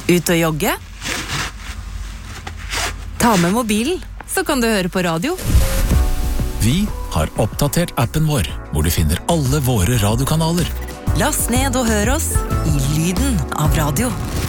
Ut og jogge? Ta med mobilen, så kan du høre på radio. Vi har oppdatert appen vår, hvor du finner alle våre radiokanaler. Last ned og hør oss i lyden av radio.